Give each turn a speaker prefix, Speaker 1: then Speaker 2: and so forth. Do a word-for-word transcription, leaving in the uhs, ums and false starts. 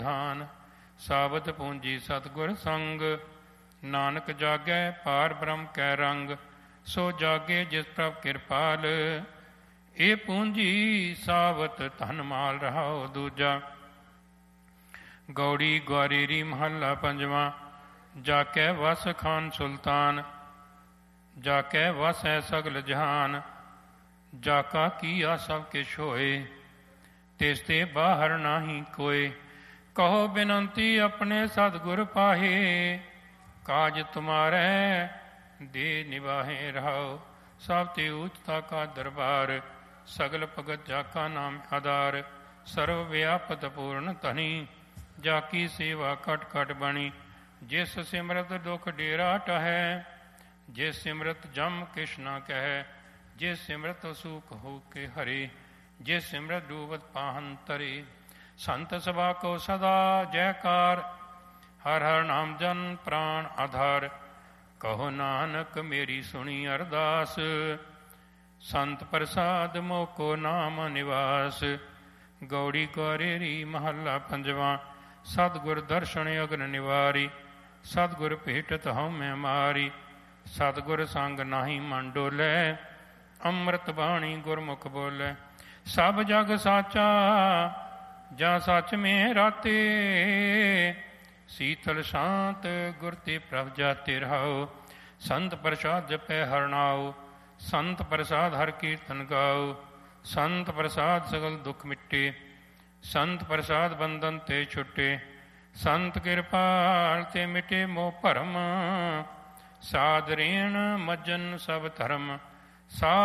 Speaker 1: ਧਾਨ। ਸਾਬਤ ਪੂੰਜੀ ਸਤਿਗੁਰ ਸੰਗ, ਨਾਨਕ ਜਾਗੈ ਪਾਰ ਬ੍ਰਹਮ ਕੈ ਰੰਗ। ਸੋ ਜਾਗੇ ਜਿਸ ਪ੍ਰਭ ਕਿਰਪਾਲ, ਇਹ ਪੂੰਜੀ ਸਾਬਤ ਧਨ ਮਾਲ ਰਹਾਓ ਦੂਜਾ। ਗੌੜੀ ਗਵਾਰੀਰੀ ਮਹੱਲਾ ਪੰਜਵਾਂ। ਜਾ ਕੈ ਵਸ ਖਾਨ ਸੁਲਤਾਨ, ਜਾ ਕੈ ਵਸ ਹੈ ਸਗਲ ਜਹਾਨ। ਜਾ ਕਾ ਕੀਆ ਸਭ ਕਿਛ ਹੋਏ, ਤਿਸ ਤੇ ਬਾਹਰ ਨਾਹੀ ਕੋਏ। ਕਹੋ ਬਿਨੰਤੀ ਆਪਣੇ ਸਤਿਗੁਰ ਪਾਹੇ, ਕਾਜ ਤੁਮਾਰੈ ਦੇ ਨਿਵਾਹੇ ਰਹਾਓ। ਸਭ ਤੇ ਊਚਤਾ ਕਾ ਦਰਬਾਰ, ਸਗਲ ਭਗਤ ਜਾ ਕਾ ਨਾਮ ਆਧਾਰ। ਸਰਵ ਵਿਆਪਤ ਪੂਰਨ ਧਨੀ, ਜਾ ਕੀ ਸੇਵਾ ਕਟ ਕਟ ਬਣੀ। ਜਿਸ ਸਿਮਰਤ ਦੁਖ ਡੇਰਾ ਟਹੈ, ਜਿਸ ਸਿਮਰਤ ਜਮ ਕਿਛ ਨਾ ਕਹਿ। ਜਿਸ ਸਿਮਰਤ ਸੂਖ ਹੋ ਕੇ ਹਰੇ, ਜਿਸ ਸਿਮਰਤ ਡੂਬਤ ਪਾਹਨ ਤਰੇ। ਸੰਤ ਸਭਾ ਕੋ ਸਦਾ ਜੈਕਾਰ, ਹਰ ਹਰ ਨਾਮ ਜਨ ਪ੍ਰਾਣ ਆਧਾਰ। ਕਹੋ ਨਾਨਕ ਮੇਰੀ ਸੁਣੀ ਅਰਦਾਸ, ਸੰਤ ਪ੍ਰਸਾਦ ਮੋਕੋ ਨਾਮ ਨਿਵਾਸ। ਗੌੜੀ ਗਵਾਰੀਰੀ ਮਹੱਲਾ ਪੰਜਵਾਂ। ਸਤਿਗੁਰ ਦਰਸ਼ਨ ਅਗਨ ਨਿਵਾਰੀ, ਸਤਿਗੁਰ ਭੇਟਤ ਹਉਮੈ ਮਾਰੀ। ਸਤਿਗੁਰ ਸੰਗ ਨਾਹੀ ਮਨ ਡੋਲੈ, ਅੰਮ੍ਰਿਤ ਬਾਣੀ ਗੁਰਮੁਖ ਬੋਲੇ। ਸਭ ਜਗ ਸਾਚਾ ਜਾਂ ਸੱਚ ਮੇਂ ਰਾਤੇ, ਸੀਤਲ ਸ਼ਾਂਤ ਗੁਰ ਤੇ ਪ੍ਰਭ ਜਾਤੇ ਰਹਾਓ। ਸੰਤ ਪ੍ਰਸਾਦ ਜਪੈ ਹਰਿ ਨਾਉ, ਸੰਤ ਪ੍ਰਸਾਦ ਹਰਿ ਕੀਰਤਨ ਗਾਓ। ਸੰਤ ਪ੍ਰਸਾਦ ਸਗਲ ਦੁਖ ਮਿਟੇ, ਸੰਤ ਪ੍ਰਸਾਦ ਬੰਧਨ ਤੇ ਛੁਟੇ। ਸੰਤ ਕਿਰਪਾਲ ਤੇ ਮਿਟੇ ਮੋਹ ਭਰਮ, ਸਾਧ ਰੇਣ ਮੱਜਨ ਸਭ ਧਰਮ। ਸਾ